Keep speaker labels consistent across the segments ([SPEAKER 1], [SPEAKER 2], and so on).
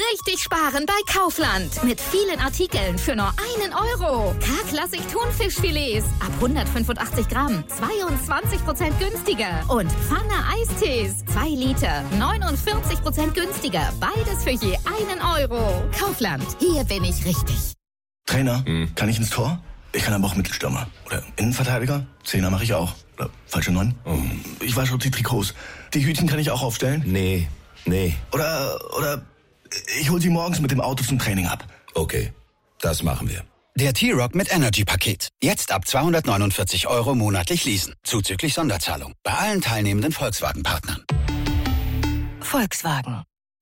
[SPEAKER 1] Richtig sparen bei Kaufland. Mit vielen Artikeln für nur 1 Euro. K-Klassik Thunfischfilets ab 185 Gramm. 22% günstiger. Und Pfanne Eistees. 2 Liter. 49% günstiger. Beides für je 1 Euro. Kaufland. Hier bin ich richtig.
[SPEAKER 2] Trainer, kann ich ins Tor? Ich kann aber auch Mittelstürmer. Oder Innenverteidiger. 10er mache ich auch. Oder falsche 9. Ich wasche die Trikots. Die Hütchen kann ich auch aufstellen?
[SPEAKER 3] Nee.
[SPEAKER 2] Oder ich hol sie morgens mit dem Auto zum Training ab.
[SPEAKER 3] Okay, das machen wir.
[SPEAKER 4] Der T-Roc mit Energy-Paket. Jetzt ab 249 € monatlich leasen. Zuzüglich Sonderzahlung. Bei allen teilnehmenden Volkswagen-Partnern.
[SPEAKER 1] Volkswagen.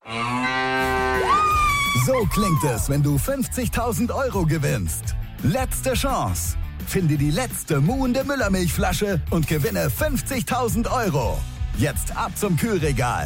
[SPEAKER 5] So klingt es, wenn du 50.000 € gewinnst. Letzte Chance. Finde die letzte muhende Müllermilchflasche und gewinne 50.000 €. Jetzt ab zum Kühlregal.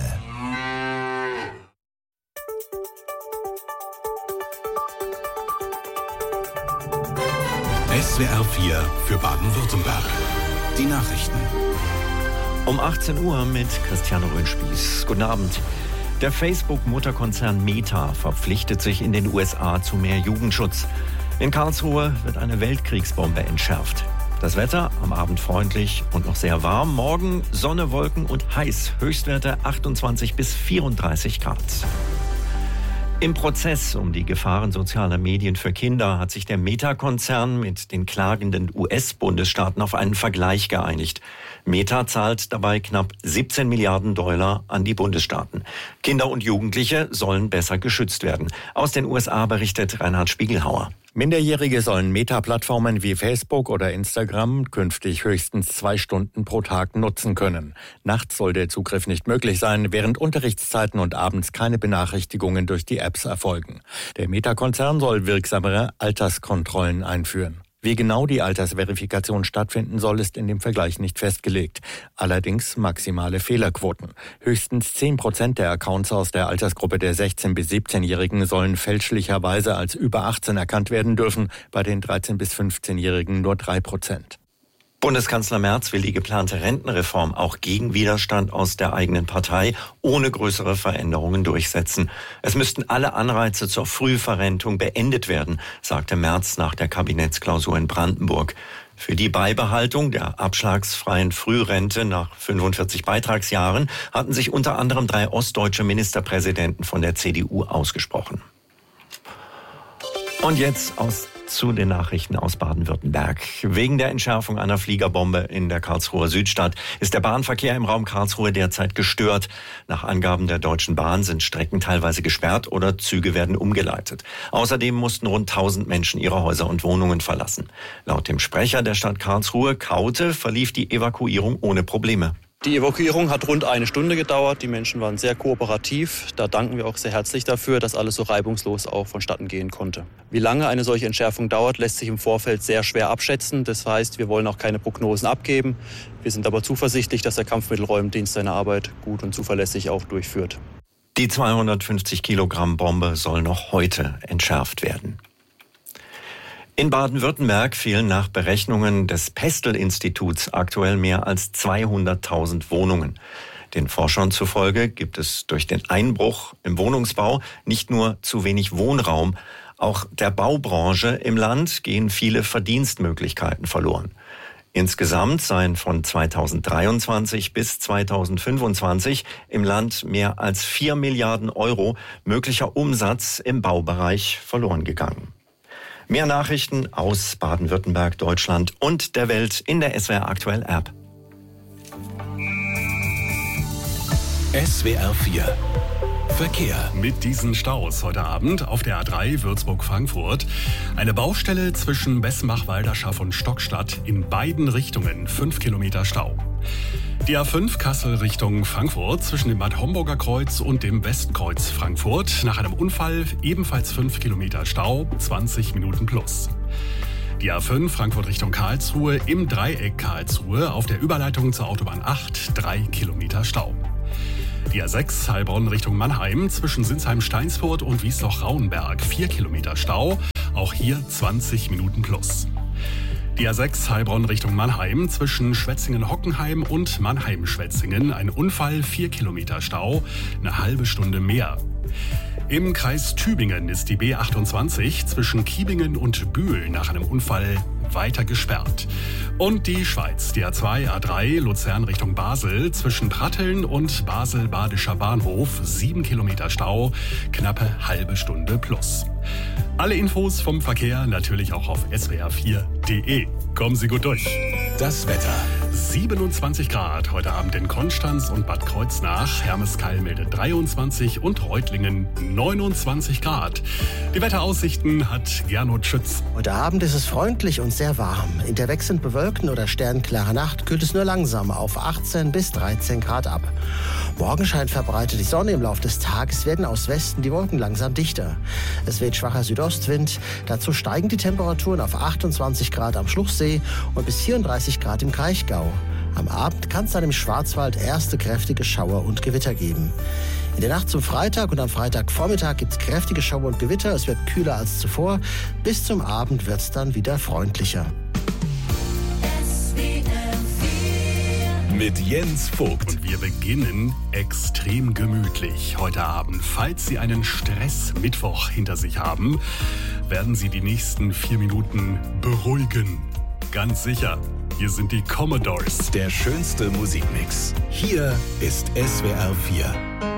[SPEAKER 6] SWR 4 für Baden-Württemberg. Die Nachrichten.
[SPEAKER 7] Um 18 Uhr mit Christiane Röhnspieß. Guten Abend. Der Facebook-Mutterkonzern Meta verpflichtet sich in den USA zu mehr Jugendschutz. In Karlsruhe wird eine Weltkriegsbombe entschärft. Das Wetter am Abend freundlich und noch sehr warm. Morgen Sonne, Wolken und heiß. Höchstwerte 28 bis 34 Grad. Im Prozess um die Gefahren sozialer Medien für Kinder hat sich der Meta-Konzern mit den klagenden US-Bundesstaaten auf einen Vergleich geeinigt. Meta zahlt dabei knapp 17 Milliarden $ an die Bundesstaaten. Kinder und Jugendliche sollen besser geschützt werden. Aus den USA berichtet Reinhard Spiegelhauer.
[SPEAKER 8] Minderjährige sollen Meta-Plattformen wie Facebook oder Instagram künftig höchstens 2 Stunden pro Tag nutzen können. Nachts soll der Zugriff nicht möglich sein, während Unterrichtszeiten und abends keine Benachrichtigungen durch die Apps erfolgen. Der Meta-Konzern soll wirksamere Alterskontrollen einführen. Wie genau die Altersverifikation stattfinden soll, ist in dem Vergleich nicht festgelegt. Allerdings maximale Fehlerquoten. Höchstens 10% der Accounts aus der Altersgruppe der 16- bis 17-Jährigen sollen fälschlicherweise als über 18 erkannt werden dürfen, bei den 13- bis 15-Jährigen nur 3%.
[SPEAKER 7] Bundeskanzler Merz will die geplante Rentenreform auch gegen Widerstand aus der eigenen Partei ohne größere Veränderungen durchsetzen. Es müssten alle Anreize zur Frühverrentung beendet werden, sagte Merz nach der Kabinettsklausur in Brandenburg. Für die Beibehaltung der abschlagsfreien Frührente nach 45 Beitragsjahren hatten sich unter anderem 3 ostdeutsche Ministerpräsidenten von der CDU ausgesprochen. Und jetzt zu den Nachrichten aus Baden-Württemberg. Wegen der Entschärfung einer Fliegerbombe in der Karlsruher Südstadt ist der Bahnverkehr im Raum Karlsruhe derzeit gestört. Nach Angaben der Deutschen Bahn sind Strecken teilweise gesperrt oder Züge werden umgeleitet. Außerdem mussten rund 1000 Menschen ihre Häuser und Wohnungen verlassen. Laut dem Sprecher der Stadt Karlsruhe, Kaute, verlief die Evakuierung ohne Probleme.
[SPEAKER 9] Die Evakuierung hat rund 1 Stunde gedauert. Die Menschen waren sehr kooperativ. Da danken wir auch sehr herzlich dafür, dass alles so reibungslos auch vonstatten gehen konnte. Wie lange eine solche Entschärfung dauert, lässt sich im Vorfeld sehr schwer abschätzen. Das heißt, wir wollen auch keine Prognosen abgeben. Wir sind aber zuversichtlich, dass der Kampfmittelräumdienst seine Arbeit gut und zuverlässig auch durchführt.
[SPEAKER 7] Die 250 Kilogramm Bombe soll noch heute entschärft werden. In Baden-Württemberg fehlen nach Berechnungen des Pestel-Instituts aktuell mehr als 200.000 Wohnungen. Den Forschern zufolge gibt es durch den Einbruch im Wohnungsbau nicht nur zu wenig Wohnraum, auch der Baubranche im Land gehen viele Verdienstmöglichkeiten verloren. Insgesamt seien von 2023 bis 2025 im Land mehr als 4 Milliarden € möglicher Umsatz im Baubereich verloren gegangen. Mehr Nachrichten aus Baden-Württemberg, Deutschland und der Welt in der SWR Aktuell App.
[SPEAKER 6] SWR 4 Verkehr. Mit diesen Staus heute Abend auf der A3 Würzburg-Frankfurt. Eine Baustelle zwischen Bessmach-Walderschaff und Stockstadt in beiden Richtungen. 5 Kilometer Stau. Die A5 Kassel Richtung Frankfurt zwischen dem Bad Homburger Kreuz und dem Westkreuz Frankfurt. Nach einem Unfall ebenfalls 5 Kilometer Stau, 20 Minuten plus. Die A5 Frankfurt Richtung Karlsruhe im Dreieck Karlsruhe auf der Überleitung zur Autobahn 8, 3 Kilometer Stau. Die A6 Heilbronn Richtung Mannheim zwischen Sinsheim-Steinsfurt und Wiesloch-Rauenberg 4 Kilometer Stau, auch hier 20 Minuten plus. Die A6 Heilbronn Richtung Mannheim zwischen Schwetzingen-Hockenheim und Mannheim-Schwetzingen ein Unfall, 4 Kilometer Stau, eine halbe Stunde mehr. Im Kreis Tübingen ist die B28 zwischen Kiebingen und Bühl nach einem Unfall weiter gesperrt. Und die Schweiz, die A2, A3 Luzern Richtung Basel zwischen Pratteln und Basel-Badischer Bahnhof 7 Kilometer Stau, knappe halbe Stunde plus. Alle Infos vom Verkehr natürlich auch auf swr4.de. Kommen Sie gut durch.
[SPEAKER 3] Das Wetter.
[SPEAKER 6] 27 Grad heute Abend in Konstanz und Bad Kreuznach. Hermeskeil meldet 23 und Reutlingen 29 Grad. Die Wetteraussichten hat Gernot Schütz.
[SPEAKER 10] Heute Abend ist es freundlich und sehr warm. In der wechselnd bewölkten oder sternklarer Nacht kühlt es nur langsam auf 18 bis 13 Grad ab. Morgen scheint verbreitet die Sonne. Im Laufe des Tages werden aus Westen die Wolken langsam dichter. Es weht schwacher Südostwind. Dazu steigen die Temperaturen auf 28 Grad am Schluchsee und bis 34 Grad im Kraichgau. Am Abend kann es dann im Schwarzwald erste kräftige Schauer und Gewitter geben. In der Nacht zum Freitag und am Freitagvormittag gibt es kräftige Schauer und Gewitter. Es wird kühler als zuvor. Bis zum Abend wird es dann wieder freundlicher.
[SPEAKER 3] Mit Jens Vogt.
[SPEAKER 6] Und wir beginnen extrem gemütlich heute Abend. Falls Sie einen Stress-Mittwoch hinter sich haben, werden Sie die nächsten 4 Minuten beruhigen. Ganz sicher. Hier sind die Commodores.
[SPEAKER 3] Der schönste Musikmix. Hier ist SWR 4.